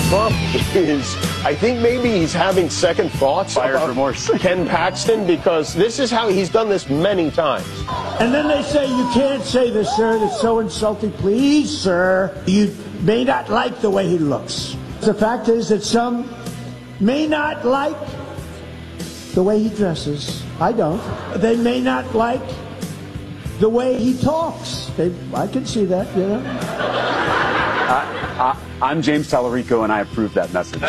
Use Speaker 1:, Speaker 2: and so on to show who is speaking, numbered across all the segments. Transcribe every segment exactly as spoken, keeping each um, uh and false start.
Speaker 1: Trump is, I think maybe he's having second thoughts
Speaker 2: Buyer's
Speaker 1: about
Speaker 2: remorse.
Speaker 1: Ken Paxton, because this is how he's done this many times.
Speaker 3: And then they say, you can't say this, sir. That's so insulting. Please, sir, you may not like the way he looks. The fact is that some may not like the way he dresses. I don't. They may not like the way he talks. They, I can see that, you know.
Speaker 2: I, I, I'm James Tallarico, and I approve that message.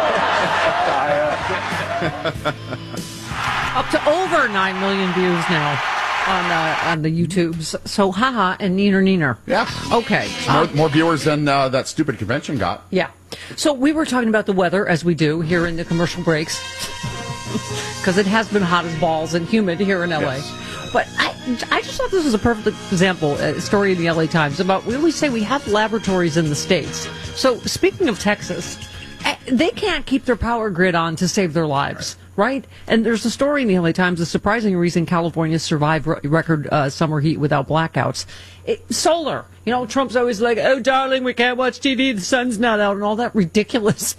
Speaker 4: Up to over nine million views now on uh, on the YouTubes. So, haha, and neener neener.
Speaker 5: Yeah.
Speaker 4: Okay.
Speaker 5: More,
Speaker 4: Um,
Speaker 5: more viewers than uh, that stupid convention got.
Speaker 4: yeah. So we were talking about the weather, as we do here in the commercial breaks, because it has been hot as balls and humid here in L A.
Speaker 5: Yes.
Speaker 4: But I, I just thought this was a perfect example, a story in the L A Times about, we always say we have laboratories in the States. So speaking of Texas, eh, they can't keep their power grid on to save their lives, right? And there's a story in the L A Times, a surprising reason California survived re- record uh, summer heat without blackouts. It, solar. You know, Trump's always like, oh, darling, we can't watch T V, the sun's not out, and all that ridiculous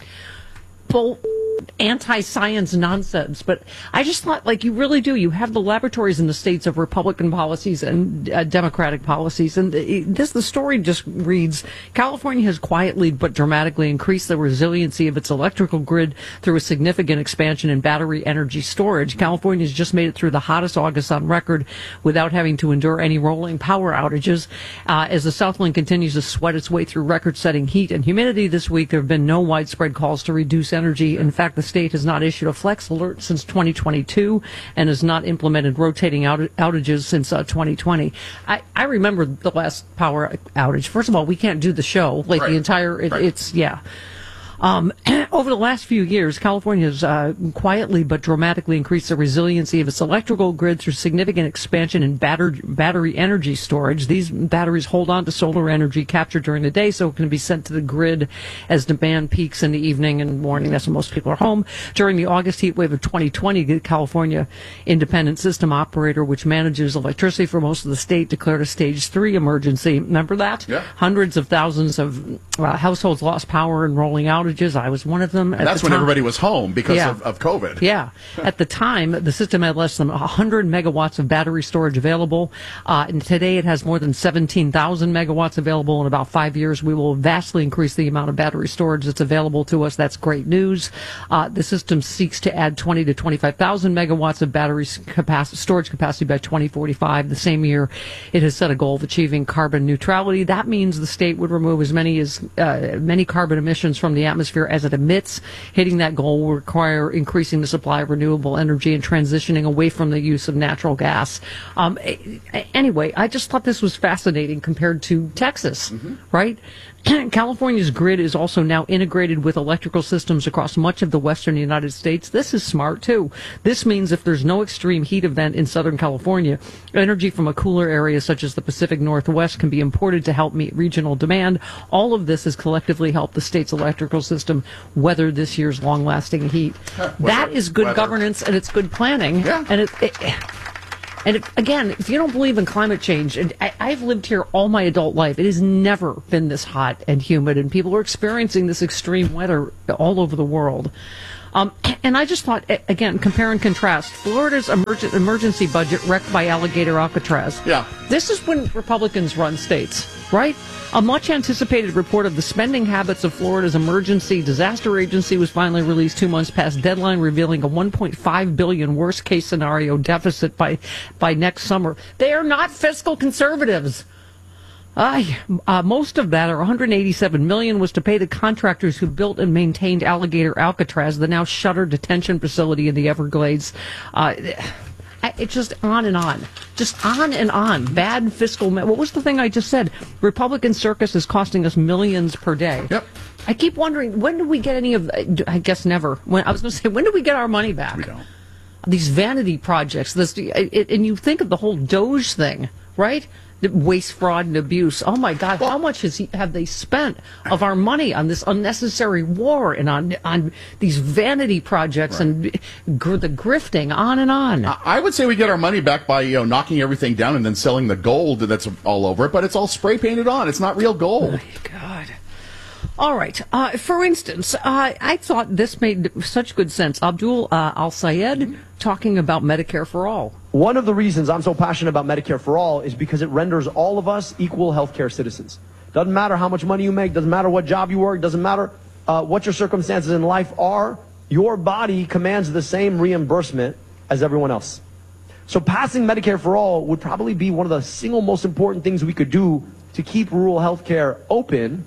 Speaker 4: bull anti-science nonsense. But I just thought, like, you really do. You have the laboratories in the states of Republican policies and uh, Democratic policies. And the, this, the story just reads, California has quietly but dramatically increased the resiliency of its electrical grid through a significant expansion in battery energy storage. California has just made it through the hottest August on record without having to endure any rolling power outages. Uh, as the Southland continues to sweat its way through record-setting heat and humidity this week, there have been no widespread calls to reduce energy. In fact, the state has not issued a flex alert since twenty twenty-two and has not implemented rotating out- outages since uh, twenty twenty. I, I remember the last power outage. First of all, we can't do the show. Like
Speaker 5: Right.
Speaker 4: the entire, it,
Speaker 5: Right.
Speaker 4: it's, yeah. Um, over the last few years, California has uh, quietly but dramatically increased the resiliency of its electrical grid through significant expansion in batter- battery energy storage. These batteries hold on to solar energy captured during the day, so it can be sent to the grid as demand peaks in the evening and morning. That's when most people are home. During the August heat wave of twenty twenty, the California Independent System Operator, which manages electricity for most of the state, declared a stage three emergency. Remember that?
Speaker 5: Yeah.
Speaker 4: Hundreds of thousands of uh, households lost power and rolling outages. I was one of them.
Speaker 5: And
Speaker 4: at
Speaker 5: that's
Speaker 4: the
Speaker 5: when
Speaker 4: time.
Speaker 5: everybody was home because
Speaker 4: Yeah.
Speaker 5: of, of COVID.
Speaker 4: Yeah. At the time, the system had less than one hundred megawatts of battery storage available. Uh, and today it has more than seventeen thousand megawatts available. In about five years, we will vastly increase the amount of battery storage that's available to us. That's great news. Uh, the system seeks to add twenty to twenty-five thousand megawatts of battery capacity, storage capacity by twenty forty-five. The same year, it has set a goal of achieving carbon neutrality. That means the state would remove as many as uh, many carbon emissions from the atmosphere as it emits. Hitting that goal will require increasing the supply of renewable energy and transitioning away from the use of natural gas. Um, anyway, I just thought this was fascinating compared to Texas, mm-hmm. right? California's grid is also now integrated with electrical systems across much of the western United States. This is smart, too. This means if there's no extreme heat event in Southern California, energy from a cooler area such as the Pacific Northwest can be imported to help meet regional demand. All of this has collectively helped the state's electrical system weather this year's long-lasting heat. That is good
Speaker 5: weather.
Speaker 4: governance, and it's good planning.
Speaker 5: Yeah.
Speaker 4: And it... it And if, again, if you don't believe in climate change, and I, I've lived here all my adult life. It has never been this hot and humid, and people are experiencing this extreme weather all over the world. Um, and I just thought, again, compare and contrast. Florida's emerg- emergency budget wrecked by alligator Alcatraz.
Speaker 5: Yeah.
Speaker 4: This is when Republicans run states, right? A much-anticipated report of the spending habits of Florida's emergency disaster agency was finally released two months past deadline, revealing a one point five billion dollars worst-case scenario deficit by, by next summer. They are not fiscal conservatives. Uh, uh, most of that, or one hundred eighty-seven million dollars, was to pay the contractors who built and maintained Alligator Alcatraz, the now shuttered detention facility in the Everglades. Uh, It's just on and on. Just on and on. Bad fiscal... Me- what was the thing I just said? Republican circus is costing us millions per day.
Speaker 5: Yep.
Speaker 4: I keep wondering, when do we get any of... I guess never. When I was going to say, when do we get our money back?
Speaker 5: We don't.
Speaker 4: These vanity projects. This, it, and you think of the whole Doge thing, right? The waste, fraud, and abuse. Oh, my God. Well, how much has he, have they spent of our money on this unnecessary war and on on these vanity projects right. and gr- the grifting, on and on?
Speaker 5: I would say we get our money back by, you know, knocking everything down and then selling the gold that's all over it, but it's all spray painted on. It's not real gold.
Speaker 4: Oh, my God. All right. Uh, for instance, uh, I thought this made such good sense. Abdul uh, Al-Sayed talking about Medicare for all.
Speaker 6: One of the reasons I'm so passionate about Medicare for all is because it renders all of us equal healthcare citizens. Doesn't matter how much money you make, doesn't matter what job you work, doesn't matter uh, what your circumstances in life are, your body commands the same reimbursement as everyone else. So passing Medicare for all would probably be one of the single most important things we could do to keep rural healthcare open.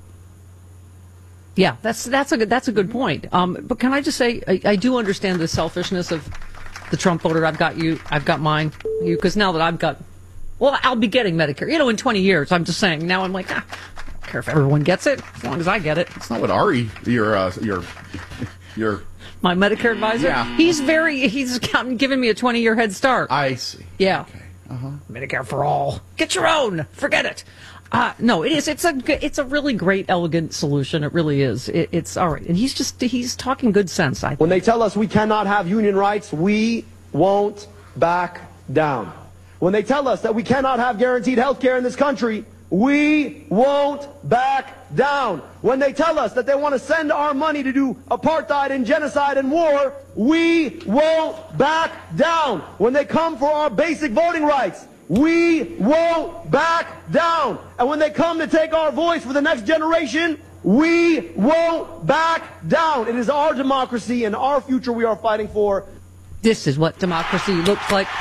Speaker 4: Yeah, that's that's a good that's a good point. Um, but can I just say I, I do understand the selfishness of the Trump voter. I've got you. I've got mine. You, because now that I've got, well, I'll be getting Medicare. You know, in twenty years. I'm just saying. Now I'm like, ah, I don't care if everyone gets it as long as I get it.
Speaker 5: It's not what Ari, your uh, your your
Speaker 4: my Medicare advisor.
Speaker 5: Yeah.
Speaker 4: He's very. He's giving me a twenty year head start.
Speaker 5: I see.
Speaker 4: Yeah.
Speaker 5: Okay. Uh-huh.
Speaker 4: Medicare for all. Get your own. Forget it. Uh, no, it is. It's a. It's a really great, elegant solution. It really is. It, it's all right. And he's just. He's talking good sense. I think.
Speaker 6: When they tell us we cannot have union rights, we won't back down. When they tell us that we cannot have guaranteed health care in this country, we won't back down. When they tell us that they want to send our money to do apartheid and genocide and war, we won't back down. When they come for our basic voting rights, we won't back down. And when they come to take our voice for the next generation, we won't back down. It is our democracy and our future we are fighting for.
Speaker 4: This is what democracy looks like.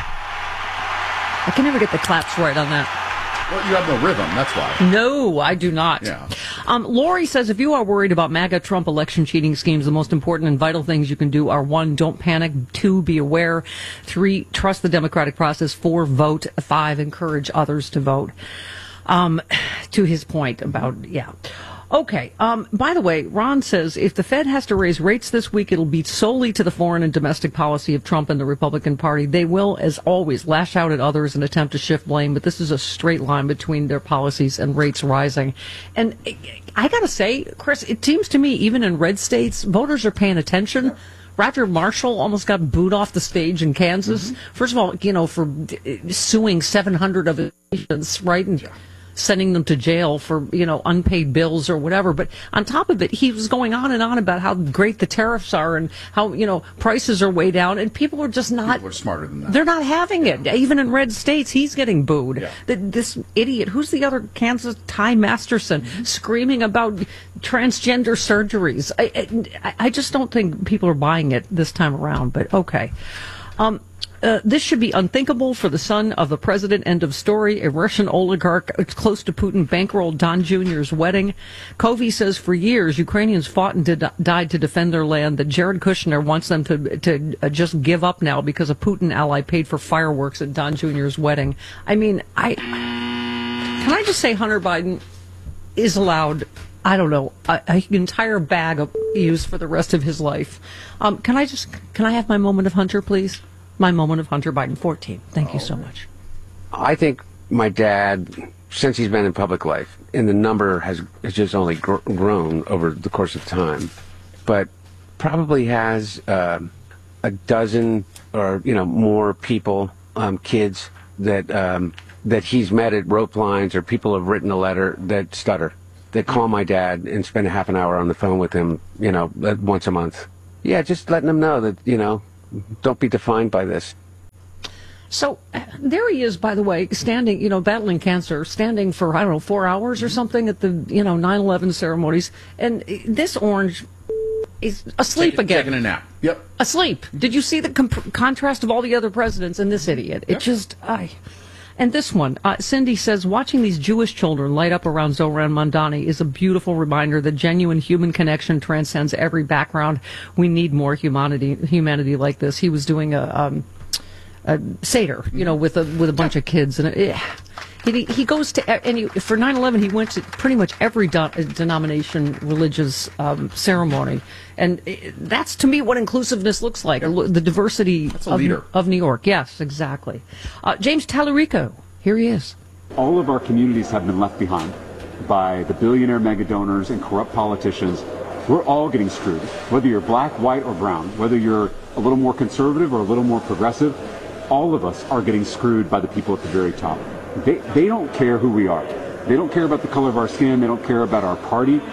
Speaker 4: I can never get the claps right on that.
Speaker 5: Well, you have no rhythm, that's why.
Speaker 4: No, I do not.
Speaker 5: Yeah.
Speaker 4: Um, Lori says, if you are worried about MAGA Trump election cheating schemes, the most important and vital things you can do are one, don't panic, two, be aware, three, trust the democratic process, four, vote, five, encourage others to vote. Um, to his point about, yeah. Okay. Um, by the way, Ron says if the Fed has to raise rates this week, it'll be solely to the foreign and domestic policy of Trump and the Republican Party. They will, as always, lash out at others and attempt to shift blame, but this is a straight line between their policies and rates rising. And I got to say, Chris, it seems to me, even in red states, voters are paying attention. Roger Marshall almost got booed off the stage in Kansas. Mm-hmm. First of all, you know, for suing seven hundred of his patients, right? And yeah. Sending them to jail for, you know, unpaid bills or whatever. But on top of it, he was going on and on about how great the tariffs are and how, you know, prices are way down. And people are just not.
Speaker 5: People are smarter than that.
Speaker 4: They're not having it. Even in red states, he's getting booed.
Speaker 5: Yeah.
Speaker 4: The, this idiot, who's the other Kansas, Ty Masterson, mm-hmm. screaming about transgender surgeries. I, I, I just don't think people are buying it this time around. But okay. Um, Uh, this should be unthinkable for the son of the president. End of story. A Russian oligarch close to Putin bankrolled Don Junior's wedding. Covey says for years Ukrainians fought and did, died to defend their land. That Jared Kushner wants them to to uh, just give up now because a Putin ally paid for fireworks at Don Junior's wedding. I mean, I can I just say Hunter Biden is allowed, I don't know, a, an entire bag of use for the rest of his life. Um, can I just can I have my moment of Hunter, please? My moment of Hunter Biden, fourteen. Thank you so much.
Speaker 7: I think my dad, since he's been in public life, and the number has, has just only gr- grown over the course of time, but probably has uh, a dozen or, you know, more people, um, kids that um, that he's met at rope lines or people have written a letter that stutter, that call my dad and spend a half an hour on the phone with him, you know, once a month. Yeah, just letting him know that, you know, don't be defined by this.
Speaker 4: So uh, there he is, by the way, standing, you know, battling cancer, standing for, I don't know, four hours or something at the, you know, nine eleven ceremonies. And this orange is asleep
Speaker 5: Take,
Speaker 4: again.
Speaker 5: Taking a nap. Yep.
Speaker 4: Asleep. Did you see the comp- contrast of all the other presidents and this idiot? It
Speaker 5: yep.
Speaker 4: just, I... And this one, uh, Cindy says, watching these Jewish children light up around Zohran Mamdani is a beautiful reminder that genuine human connection transcends every background. We need more humanity, humanity like this. He was doing a, um, a Seder, you know, with a with a bunch of kids, and it, he he goes to and he, for nine eleven he went to pretty much every do, denomination religious um, ceremony, and it, that's to me what inclusiveness looks like. Yep. The diversity of, of New York. Yes, exactly. Uh, James Tallarico, here he is.
Speaker 2: All of our communities have been left behind by the billionaire mega donors and corrupt politicians. We're all getting screwed, whether you're black, white, or brown, whether you're a little more conservative or a little more progressive. All of us are getting screwed by the people at the very top. They, they don't care who we are. They don't care about the color of our skin. They don't care about our party.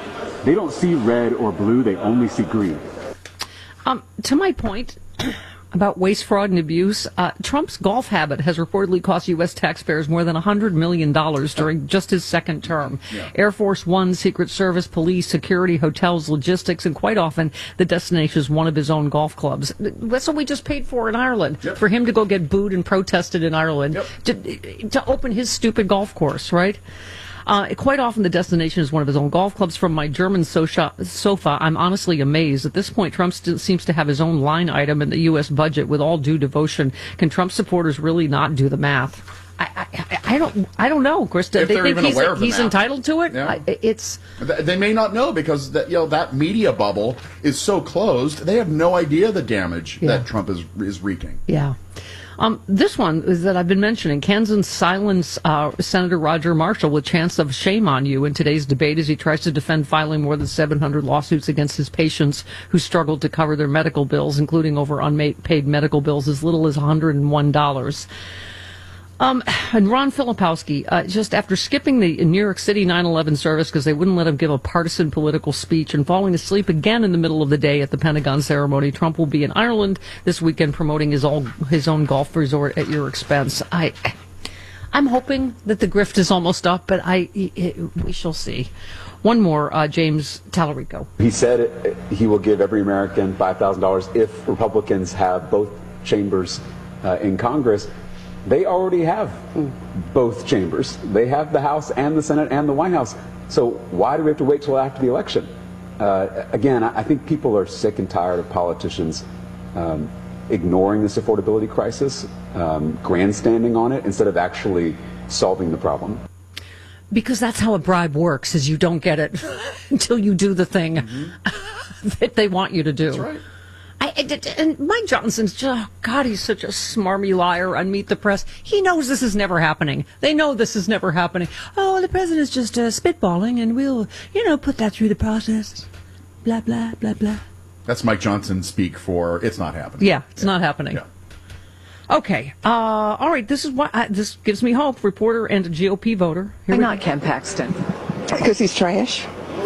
Speaker 2: They don't see red or blue, they only see green.
Speaker 4: Um, to my point about waste, fraud, and abuse, uh, Trump's golf habit has reportedly cost U S taxpayers more than one hundred million dollars during just his second term. Yeah. Air Force One, Secret Service, police, security, hotels, logistics, and quite often the destination is one of his own golf clubs. That's what we just paid for in Ireland, yep. for him to go get booed and protested in Ireland, yep. to, to open his stupid golf course, right? Uh, quite often the destination is one of his own golf clubs. From my German sofa, sofa, I'm honestly amazed. At this point, Trump still seems to have his own line item in the U S budget. With all due devotion, can Trump supporters really not do the math? I, I, I don't I don't know, Krista.
Speaker 5: If
Speaker 4: they
Speaker 5: they're
Speaker 4: think
Speaker 5: even
Speaker 4: he's,
Speaker 5: aware of the
Speaker 4: he's
Speaker 5: math.
Speaker 4: entitled to it?
Speaker 5: Yeah.
Speaker 4: I, it's
Speaker 5: They may not know because that, you know, that media bubble is so closed. They have no idea the damage
Speaker 4: yeah.
Speaker 5: that Trump is is wreaking.
Speaker 4: Yeah. Um, this one is that I've been mentioning. Kansas silence uh, Senator Roger Marshall with chance of shame on you in today's debate as he tries to defend filing more than seven hundred lawsuits against his patients who struggled to cover their medical bills, including over unpaid medical bills as little as one hundred one dollars. Um, and Ron Filipowski, uh, just after skipping the New York City nine eleven service because they wouldn't let him give a partisan political speech and falling asleep again in the middle of the day at the Pentagon ceremony, Trump will be in Ireland this weekend promoting his own, his own golf resort at your expense. I, I'm hoping that the grift is almost up, but I, it, we shall see. One more, uh, James Tallarico.
Speaker 2: He said he will give every American five thousand dollars if Republicans have both chambers uh, in Congress. They already have both chambers. They have the House and the Senate and the White House. So why do we have to wait till after the election? Uh, again, I think people are sick and tired of politicians um, ignoring this affordability crisis, um, grandstanding on it, instead of actually solving the problem.
Speaker 4: Because that's how a bribe works, is you don't get it until you do the thing mm-hmm. that they want you to do.
Speaker 5: That's right.
Speaker 4: I, and Mike Johnson's just, oh God, he's such a smarmy liar on Meet the Press. He knows this is never happening. They know this is never happening. Oh, the president's just uh, spitballing, and we'll, you know, put that through the process. Blah, blah, blah, blah.
Speaker 5: That's Mike Johnson speak for it's not happening.
Speaker 4: Yeah, it's yeah. not happening.
Speaker 5: Yeah.
Speaker 4: Okay. Uh, all right. This is what I, this gives me hope. Reporter and a G O P voter. Here
Speaker 8: Why
Speaker 4: we
Speaker 8: not
Speaker 4: go.
Speaker 8: Ken Paxton?
Speaker 9: Because he's trash.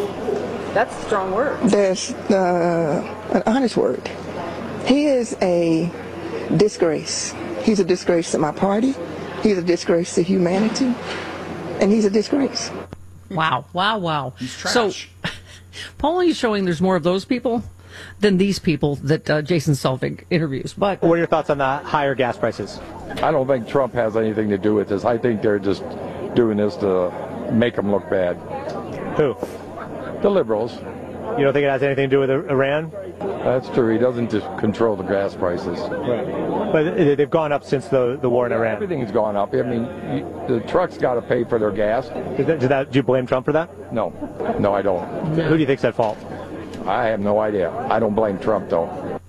Speaker 8: That's a strong word.
Speaker 9: There's uh, an honest word. He is a disgrace. He's a disgrace to my party. He's a disgrace to humanity. And he's a disgrace.
Speaker 4: Wow. Wow, wow.
Speaker 5: He's trash.
Speaker 4: So, polling is showing there's more of those people than these people that uh, Jason Selvig interviews. But
Speaker 10: what are your thoughts on the higher gas prices?
Speaker 11: I don't think Trump has anything to do with this. I think they're just doing this to make him look bad.
Speaker 10: Who?
Speaker 11: The liberals.
Speaker 10: You don't think it has anything to do with Iran?
Speaker 11: That's true. He doesn't just control the gas prices.
Speaker 10: Right. But they've gone up since the, the war in Iran.
Speaker 11: Everything's gone up. I mean, you, the trucks got to pay for their gas.
Speaker 10: Did that, did that, do you blame Trump for that?
Speaker 11: No. No, I don't.
Speaker 10: Who do you think's at fault?
Speaker 11: I have no idea. I don't blame Trump, though.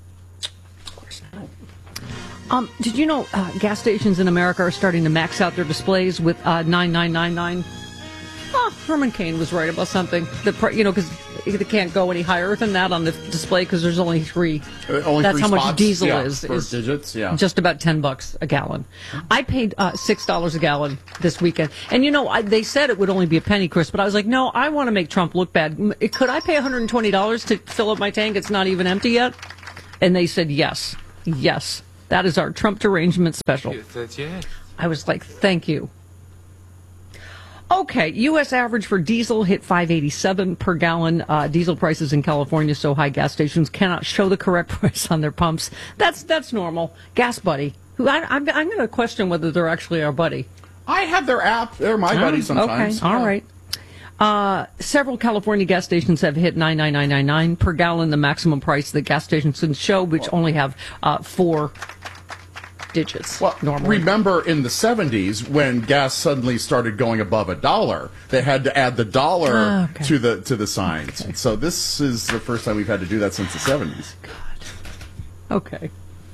Speaker 4: Of course not. Um, did you know uh, gas stations in America are starting to max out their displays with uh, nine nine nine nine? Oh, Herman Cain was right about something. The you know, because they can't go any higher than that on the display because there's only three.
Speaker 5: Uh, only
Speaker 4: That's
Speaker 5: three
Speaker 4: how much
Speaker 5: spots?
Speaker 4: diesel
Speaker 5: yeah,
Speaker 4: is.
Speaker 5: For
Speaker 4: is
Speaker 5: digits, yeah.
Speaker 4: Just about ten bucks a gallon. I paid uh, six dollars a gallon this weekend, and you know, I, they said it would only be a penny, Chris, but I was like, no, I want to make Trump look bad. Could I pay one hundred twenty dollars to fill up my tank? It's not even empty yet. And they said yes, yes. That is our Trump derangement special. I was like, thank you. Okay, U S average for diesel hit five eighty-seven per gallon. Uh, diesel prices in California so high gas stations cannot show the correct price on their pumps. That's that's normal. Gas Buddy, who I, I'm, I'm going to question whether they're actually our buddy.
Speaker 5: I have their app. They're my buddy sometimes.
Speaker 4: Okay, all
Speaker 5: yeah.
Speaker 4: right. Uh, several California gas stations have hit nine nine nine nine nine per gallon, the maximum price that gas stations can show, which only have uh, four digits.
Speaker 5: Well,
Speaker 4: normally.
Speaker 5: Remember in the seventies when gas suddenly started going above a dollar, they had to add the dollar
Speaker 4: oh, okay.
Speaker 5: to the to the signs. Okay. So this is the first time we've had to do that since the seventies.
Speaker 4: God. Okay.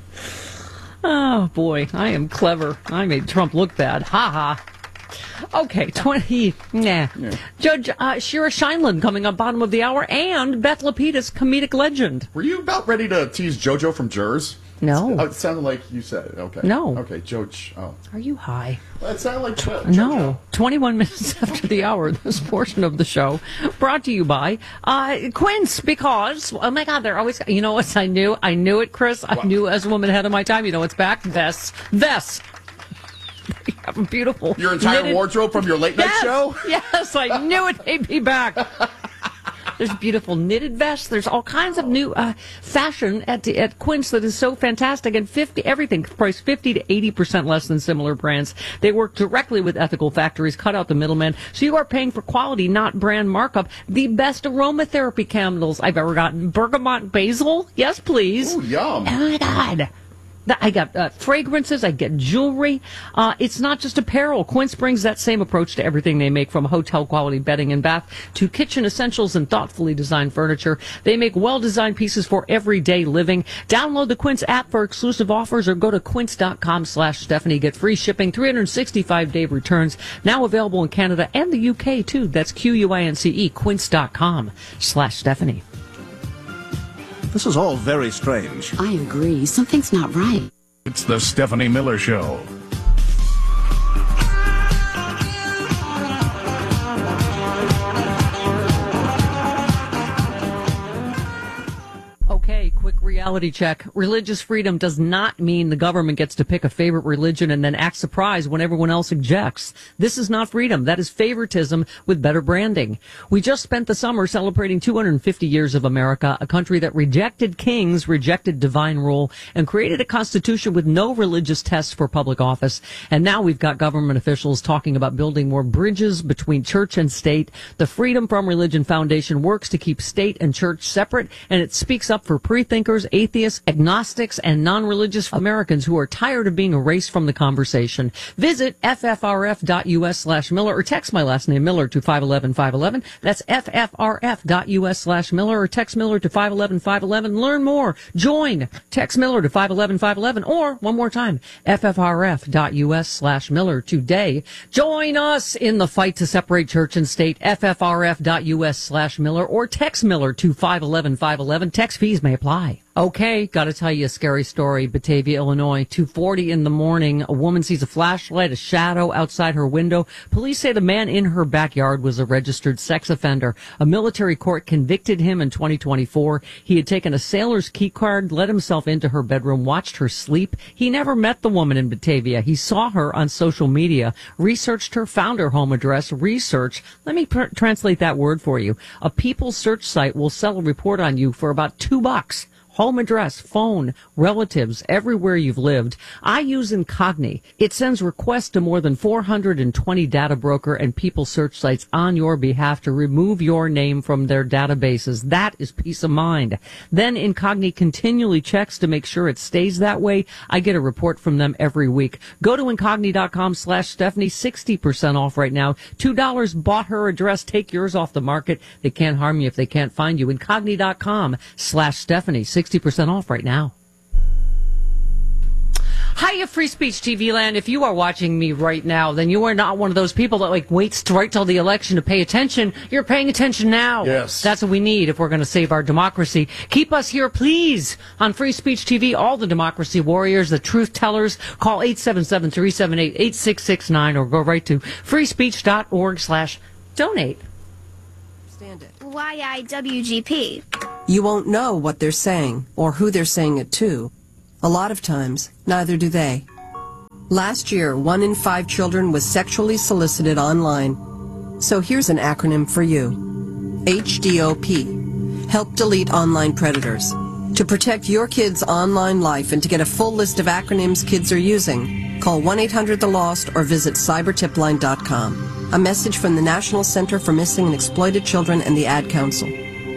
Speaker 4: Oh boy, I am clever. I made Trump look bad. Ha ha. Okay, twenty. Nah. Yeah. Judge uh, Shira Scheindlin coming up bottom of the hour, and Beth Lapidus, comedic legend.
Speaker 5: Were you about ready to tease JoJo from Jers?
Speaker 4: No.
Speaker 5: Oh, it sounded like you said it. Okay.
Speaker 4: No.
Speaker 5: Okay, Joe. Ch- oh.
Speaker 4: Are you high?
Speaker 5: Well, it sounded like Joe.
Speaker 4: No. twenty-one minutes after the hour, this portion of the show brought to you by uh, Quince, because, oh my God, they're always, you know what? I knew, I knew it, Chris. I
Speaker 5: What?
Speaker 4: knew as a woman ahead of my time. You know what's back? Vests. Vests. They have a beautiful.
Speaker 5: Your entire
Speaker 4: knitted-
Speaker 5: wardrobe from your late night
Speaker 4: yes,
Speaker 5: show?
Speaker 4: Yes, I knew it. They'd be back. There's beautiful knitted vests. There's all kinds of new uh, fashion at the, at Quince that is so fantastic. And fifty everything priced fifty to eighty percent less than similar brands. They work directly with ethical factories, cut out the middleman, so you are paying for quality, not brand markup. The best aromatherapy candles I've ever gotten. Bergamot basil, yes please.
Speaker 5: Ooh, yum.
Speaker 4: Oh my God. I got uh, fragrances, I get jewelry. Uh, it's not just apparel. Quince brings that same approach to everything they make, from hotel quality bedding and bath to kitchen essentials and thoughtfully designed furniture. They make well-designed pieces for everyday living. Download the Quince app for exclusive offers or go to quince.com slash Stephanie. Get free shipping, three hundred sixty-five day returns. Now available in Canada and the U K too. That's Q U I N C E, quince.com slash Stephanie.
Speaker 12: This is all very strange.
Speaker 13: I agree. Something's not right.
Speaker 12: It's the Stephanie Miller Show.
Speaker 4: Okay, quick reality check. Religious freedom does not mean the government gets to pick a favorite religion and then act surprised when everyone else objects. This is not freedom. That is favoritism with better branding. We just spent the summer celebrating two hundred fifty years of America, a country that rejected kings, rejected divine rule, and created a constitution with no religious tests for public office. And now we've got government officials talking about building more bridges between church and state. The Freedom from Religion Foundation works to keep state and church separate, and it speaks up for pre-thinkers, atheists, agnostics, and non-religious Americans who are tired of being erased from the conversation. Visit ffrf.us slash Miller or text my last name Miller to five one one five one one. That's ffrf.us slash Miller or text Miller to five one one five one one. Learn more. Join. Text Miller to five one one five one one or, one more time, ffrf.us slash Miller today. Join us in the fight to separate church and state. ffrf.us slash Miller or text Miller to five one one five one one. Text fees may apply. Okay, gotta tell you a scary story. Batavia, Illinois, two forty in the morning. A woman sees a flashlight, a shadow outside her window. Police say the man in her backyard was a registered sex offender. A military court convicted him in twenty twenty-four. He had taken a sailor's key card, let himself into her bedroom, watched her sleep. He never met the woman in Batavia. He saw her on social media, researched her, found her home address, research. Let me pr- translate that word for you. A People search site will sell a report on you for about two bucks. Home address, phone, relatives, everywhere you've lived. I use Incogni. It sends requests to more than four hundred twenty data broker and people search sites on your behalf to remove your name from their databases. That is peace of mind. Then Incogni continually checks to make sure it stays that way. I get a report from them every week. Go to Incogni.com slash Stephanie, sixty percent off right now. two dollars bought her address. Take yours off the market. They can't harm you if they can't find you. Incogni.com slash Stephanie, sixty percent off right now. Hiya, Free Speech T V land. If you are watching me right now, then you are not one of those people that like waits right till the election to pay attention. You're paying attention now.
Speaker 5: Yes.
Speaker 4: That's what we need if we're going to save our democracy. Keep us here, please, on Free Speech T V. All the democracy warriors, the truth tellers, call eight seven seven, three seven eight, eight six six nine or go right to freespeech.org slash donate.
Speaker 14: Y I W G P.
Speaker 15: You won't know what they're saying or who they're saying it to. A lot of times, neither do they. Last year, one in five children was sexually solicited online. So here's an acronym for you. H D O P. Help delete online predators. To protect your kids' online life and to get a full list of acronyms kids are using, call one eight hundred the lost or visit cyber tip line dot com. A message from the National Center for Missing and Exploited Children and the Ad Council.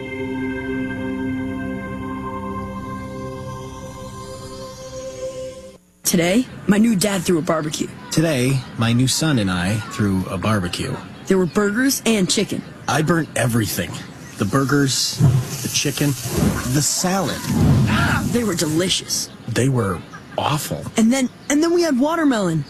Speaker 16: Today, my new dad threw a barbecue.
Speaker 17: Today, my new son and I threw a barbecue.
Speaker 16: There were burgers and chicken.
Speaker 17: I burnt everything. The burgers, the chicken, the salad.
Speaker 16: Ah, they were delicious.
Speaker 17: They were awful.
Speaker 16: And then, and then we had watermelon.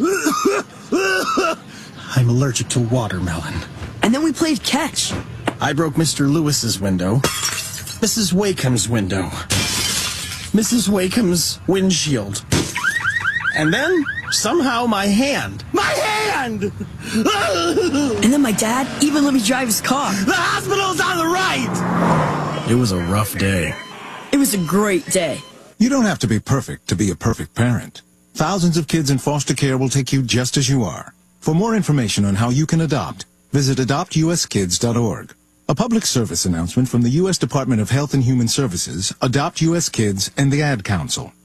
Speaker 17: I'm allergic to watermelon.
Speaker 16: And then we played catch.
Speaker 17: I broke Mister Lewis's window, Missus Wakeham's window, Missus Wakeham's windshield. And then, somehow, my hand. My hand!
Speaker 16: And then my dad even let me drive his car.
Speaker 17: The hospital's on the right! It was a rough day.
Speaker 16: It was a great day.
Speaker 18: You don't have to be perfect to be a perfect parent. Thousands of kids in foster care will take you just as you are. For more information on how you can adopt, visit adopt u s kids dot org. A public service announcement from the U S Department of Health and Human Services, Adopt U S Kids, and the Ad Council.